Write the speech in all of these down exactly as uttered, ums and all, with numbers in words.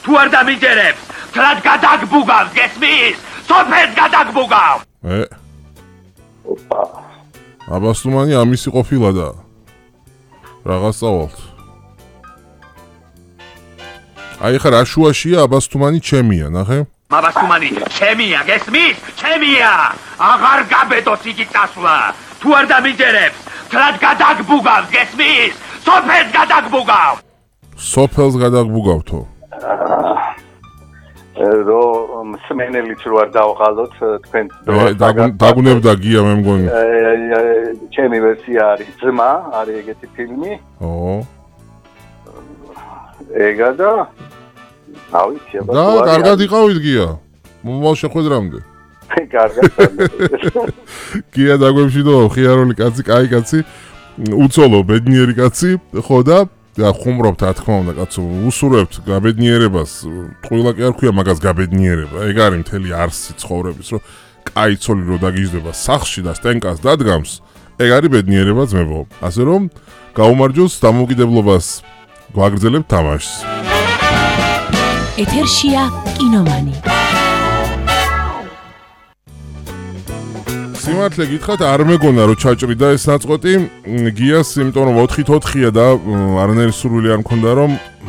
თუ არ დამიჯერებს, თლად გადაგბუგავს, გესმის? სოფელს გადაგბუგავს. ე. ოპა. აბასტუმანი ამისი ყოფილა და რაღაც წავალთ. აი ხა რა შუაშია აბასტუმანი ჩემია, ნახე? აბასტუმანი ჩემია, გესმის? ჩემია. აღარ გაბედოს იგი წასვლა. თუ არ დამიჯერებს, თლად გადაგბუგავს, გესმის? სოფელს გადაგბუგავს. სოფელს გადაგბუგავთო. რო მსმენელიც რო არ დავყალოთ თქვენ დაგუნებდა გია მე მგონი. ჩემი ვერსია არის ძმა, არის ეგეთი ფილმი. ო. ეგა და ავიცი აბა. და კარგად იყავით გია. მომავალ შეხვედრამდე. კარგად. გია დაგვემშვიდო ხიარული კაცი, კაი კაცი, უცოლო ბედნიერი კაცი, ხო და და ხუმრობთ რა თქმა უნდა კაცო, უსურვებთ გაბედნიერებას, ყველა კი არ ქვია მაგას გაბედნიერება, ეგ არის მთელი არსი ცხოვრების, რომ კაი ცოლი რო დაგიждდება სახში და სტენკას დადგამს, ეგ არის ბედნიერება ძმებო. ასე რომ გაუმარჯოს დამოუკიდებლობას გვაგრძელებთ თამაშს. ეთერშია კინომანი. სიმართლე გითხრათ, არ მეგონა რომ ჩაჭრიდა ეს ნაწყვეტი გიას, იმიტომ რომ ოთხით ოთხია და არანაირი სურვილი არ მქონდა რომ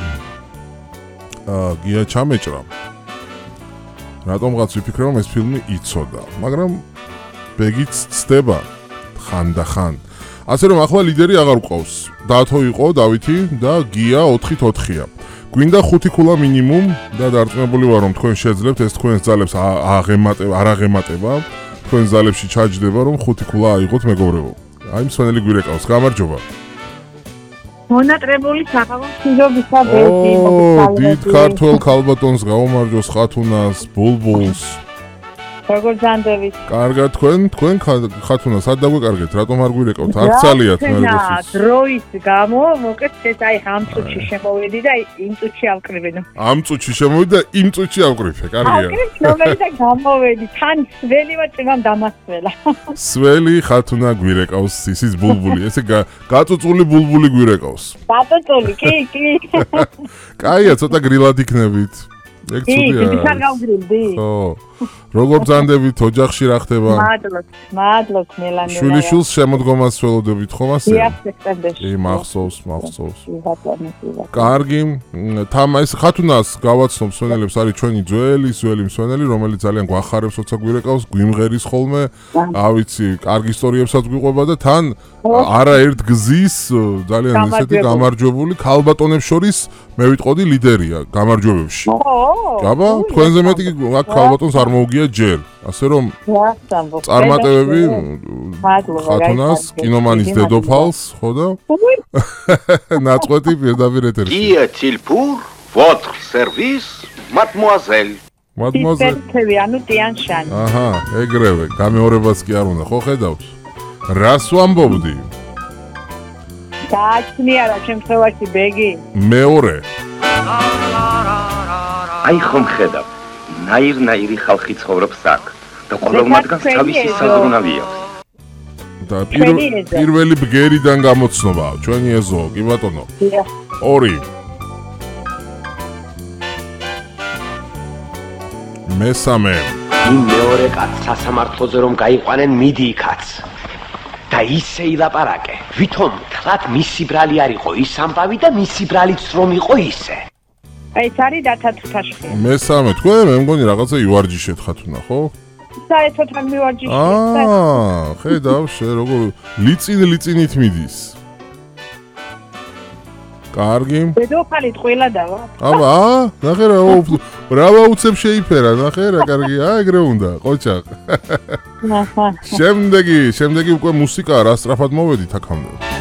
აა გია ჩამეჭრა. რატომღაც ვიფიქრე რომ ეს ფილმი იცოდა, მაგრამ ბეგიც ცდება ხანდახან. ასე რომ ახლა ლიდერი აღარ ყავს. დათო იყო დავითი და გია ოთხით ოთხია. გვინდა ხუთი ქულა მინიმუმ და დარწმუნებული ვარ რომ თქვენ შეძლებთ ეს თქვენს ძალებს აღემატება, არ აღემატება. თქვენ ზალებში ჩაჯდება რომ ხუთი ქულა აიღოთ მეგობრებო. აი მსვენელი გვირეკავს, გამარჯობა. მონატრებული სახალხო მშვიდობისა ბედი მოგესალმებით. დიდ ქართველ ქალბატონს გაუმარჯოს ხათუნას, ბულბულს. როგორ ზანდებით? კარგად თქვენ, თქვენ ხათუნა სად დაგვეკარგეთ? რატომ არ გვირეკავთ? არ წალიათ მე როგორც. დროის გამო, მოკეთ ეს აი ამ წუთში შემოვედი და იმ წუთში ავკრიბე. ამ წუთში შემოვედი და იმ წუთში ავკრიფე, კარგია. ავკრიფ ნომერი და გამოვედი. თან სველი ვაჭიმამ დამასველა. სველი ხათუნა გვირეკავს, ისიც ბულბული, ესე გაწუწული ბულბული გვირეკავს. გაწუწული, კი, კი. კაია, ცოტა გრილად იქნებით. ეგ ცუდია. კი, კი, გავგრილდი. ხო. როგორ ბრძანდებით ოჯახში რა ხდება? მადლობთ, მადლობთ მელანე. შვილიშვილს შემოდგომას ველოდებით ხომ ასე? დიახ, სექტემბერში. კი, მახსოვს, მახსოვს. კარგი, თამა ეს ხათუნას გავაცნობ მსვენელებს არის ჩვენი ძველი, ძველი მსვენელი, რომელიც ძალიან გვახარებს, როცა გვირეკავს, გვიმღერის ხოლმე, ავიცი, კარგი ისტორიებსაც გვიყვება და თან არაერთ გზის ძალიან ისეთი გამარჯვებული ქალბატონებს შორის მე ვიტყოდი ლიდერია გამარჯვებებში. გაბა, თქვენზე მეტი აქ ქალბატონს არ მოუგია ჯერ. ასე რომ წარმატებები ხათუნას, კინომანის დედოფალს, ხო და? ნაწყვეტი პირდაპირ ეთერში. Qui est-il pour votre service, mademoiselle? Mademoiselle. ანუ ტიანშანი. აჰა, ეგრევე, გამეორებას კი არ უნდა, ხო ხედავთ? რას ვამბობდი? გააჩნია რა შემთხვევაში ბეგი? მეორე. აი ხომ ხედავ, ნაირ-ნაირი ხალხი ცხოვრობს აქ და ყველა მათგანს თავისი საზრუნავი აქვს. და პირველი ბგერიდან გამოცნობა, ჩვენი ეზო, კი ბატონო. ორი. მესამე. იმ მეორე კაცს სასამართლოზე რომ გაიყვანენ მიდი იქაც. და ისე ილაპარაკე, ვითომ თლად მისი ბრალი არ იყო ის ამბავი და მისი ბრალიც რომ იყო ისე. აი ეს არის დათათფაშხი. მესამე, თქვენ მე მგონი რაღაცა ივარჯიშეთ ხათუნა, ხო? საერთოდ არ მივარჯიშეთ. აა, ხედავ შე როგორ ლიწინ ლიწინით მიდის. კარგი. დედოფალი ტყუილა დავა. აბა, ნახე რა რა ვაუცებ შეიფერა, ნახე რა კარგია, ეგრე უნდა, ყოჩახ. შემდეგი, შემდეგი უკვე მუსიკა რა სწრაფად მოვედით აქამდე.